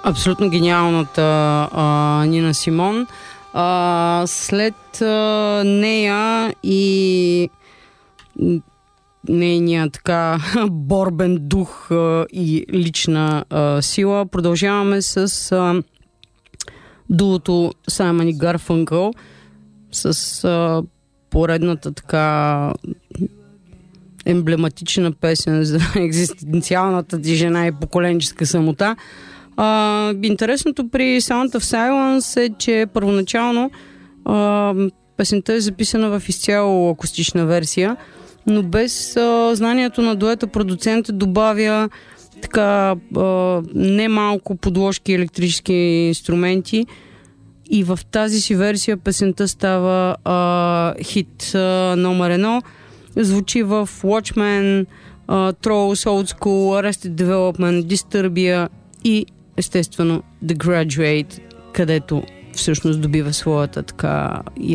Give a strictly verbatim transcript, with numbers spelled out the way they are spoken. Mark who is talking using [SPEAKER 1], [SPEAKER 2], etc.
[SPEAKER 1] Абсолютно гениалната а, Нина Симон. А, след а, нея и нейния така борбен дух а, и лична а, сила, продължаваме с а, дуото Саймън и Гарфънкъл с а, поредната така емблематична песен за екзистенциалната ти жена и поколенческа самота. А, интересното при Sound of Silence е, че първоначално а, песента е записана в изцяло акустична версия, но без а, знанието на дуета продуцента добавя така а, немалко подложки електрически инструменти и в тази си версия песента става а, хит а, номер едно. Звучи в Watchmen, uh, Trolls, Old School, Arrested Development, Disturbia и естествено The Graduate, където всъщност добива своята така